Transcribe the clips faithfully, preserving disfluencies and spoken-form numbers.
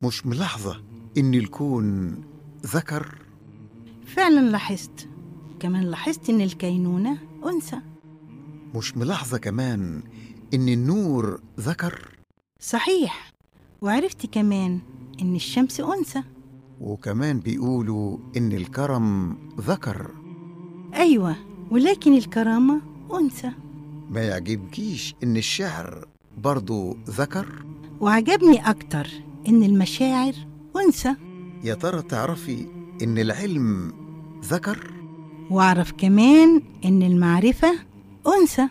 مش ملاحظة إن الكون ذكر؟ فعلا لاحظت. كمان لاحظت إن الكينونة أنثى. مش ملاحظة كمان إن النور ذكر؟ صحيح. وعرفت كمان إن الشمس أنثى. وكمان بيقولوا إن الكرم ذكر. أيوة، ولكن الكرامة أنثى. ما يعجبكيش إن الشعر برضو ذكر؟ وعجبني أكتر إن المشاعر أنثى. يا ترى تعرفي إن العلم ذكر؟ وأعرف كمان إن المعرفة أنثى.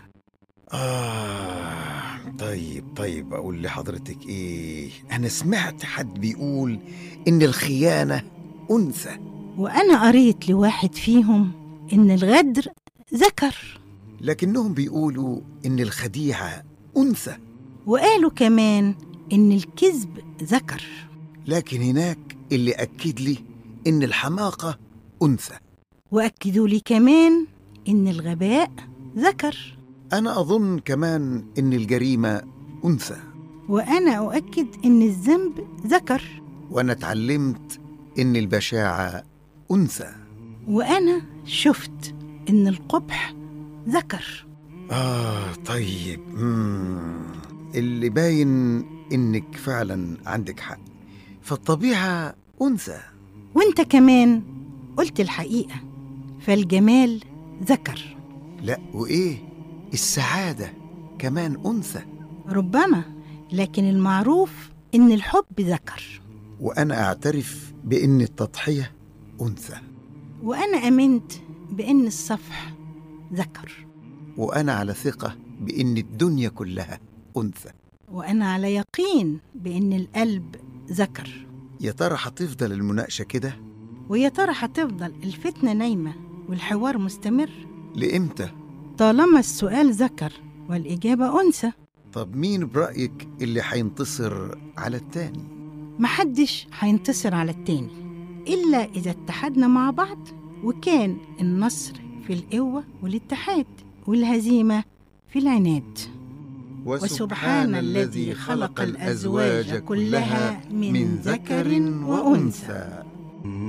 آه طيب طيب أقول لحضرتك إيه، أنا سمعت حد بيقول إن الخيانة أنثى. وأنا قريت لواحد فيهم إن الغدر ذكر. لكنهم بيقولوا إن الخديعة أنثى. وقالوا كمان إن الكذب ذكر. لكن هناك اللي أكد لي إن الحماقة أنثى. وأكدوا لي كمان إن الغباء ذكر. أنا أظن كمان إن الجريمة أنثى. وأنا أؤكد إن الذنب ذكر. وأنا اتعلمت إن البشاعة أنثى. وأنا شفت إن القبح ذكر. آه طيب مم. اللي باين إنك فعلا عندك حق، فالطبيعة أنثى. وإنت كمان قلت الحقيقة، فالجمال ذكر. لا، وإيه؟ السعادة كمان أنثى. ربما، لكن المعروف إن الحب ذكر. وأنا أعترف بإن التضحية أنثى. وأنا أمنت بإن الصفح ذكر. وأنا على ثقة بإن الدنيا كلها أنثى. وأنا على يقين بإن القلب ذكر. يا ترى هتفضل المناقشة كده؟ ويا ترى هتفضل الفتنة نايمة والحوار مستمر؟ لإمتى؟ طالما السؤال ذكر والإجابة أنثى. طب مين برأيك اللي هينتصر على التاني؟ محدش هينتصر على التاني إلا إذا اتحدنا مع بعض، وكان النصر في القوة والاتحاد، والهزيمة في العناد. وسبحان الذي خلق الأزواج كلها من ذكر وأنثى.